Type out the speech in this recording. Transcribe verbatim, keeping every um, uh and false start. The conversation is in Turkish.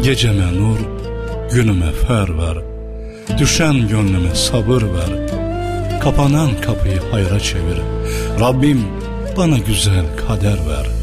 Geceme nur, günüme fer ver. Düşen gönlüme sabır ver. Kapanan kapıyı hayra çevir. Rabbim bana güzel kader ver.